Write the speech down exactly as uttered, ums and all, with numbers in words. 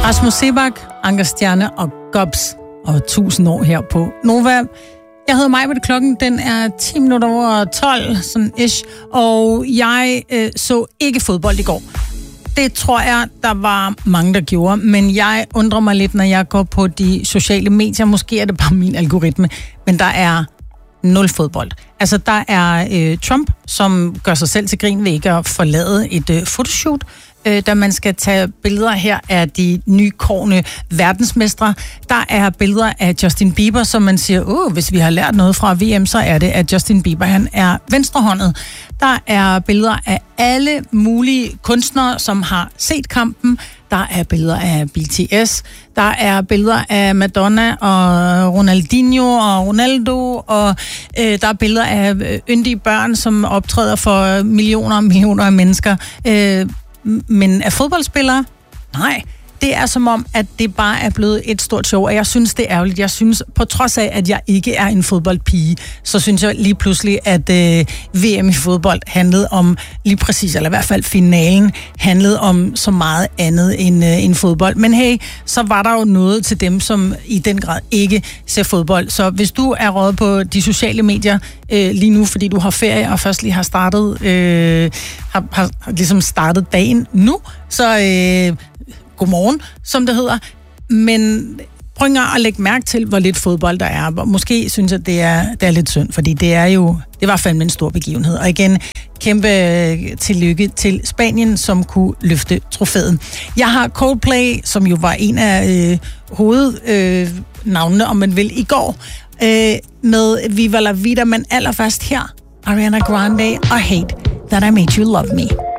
Rasmus Seebach, Anker Stjerne og Gobs og tusind år her på Nova. Jeg hedder Maj, klokken den er ti minutter over tolv, sådan ish, og jeg øh, så ikke fodbold i går. Det tror jeg, der var mange, der gjorde, men jeg undrer mig lidt, når jeg går på de sociale medier. Måske er det bare min algoritme, men der er nul fodbold. Altså, der er øh, Trump, som gør sig selv til grin ved ikke at forlade et øh, fotoshoot, øh, da man skal tage billeder her af de nykårne verdensmestre. Der er billeder af Justin Bieber, som man siger, åh, hvis vi har lært noget fra V M, så er det, at Justin Bieber, han er venstrehåndet. Der er billeder af alle mulige kunstnere, som har set kampen. Der er billeder af B T S, der er billeder af Madonna og Ronaldinho og Ronaldo, og øh, der er billeder af yndige børn, som optræder for millioner og millioner af mennesker. Øh, men er fodboldspillere? Nej. Det er som om, at det bare er blevet et stort show, og jeg synes, det er ærgerligt. Jeg synes, på trods af, at jeg ikke er en fodboldpige, så synes jeg lige pludselig, at øh, V M i fodbold handlede om lige præcis, eller i hvert fald finalen, handlede om så meget andet end, øh, end fodbold. Men hey, så var der jo noget til dem, som i den grad ikke ser fodbold. Så hvis du er røget på de sociale medier øh, lige nu, fordi du har ferie, og først lige har startet, øh, har, har ligesom startet dagen nu, så... Øh, godmorgen, som det hedder. Men prøv at lægge mærke til, hvor lidt fodbold der er. Måske synes jeg, det er, det er lidt synd, fordi det er jo, det var fandme en stor begivenhed. Og igen, kæmpe tillykke til Spanien, som kunne løfte trofæet. Jeg har Coldplay, som jo var en af øh, hovednavnene, øh, om man vil, i går, øh, med Viva La Vida, men allerførst her, Ariana Grande og Hate That I Made You Love Me.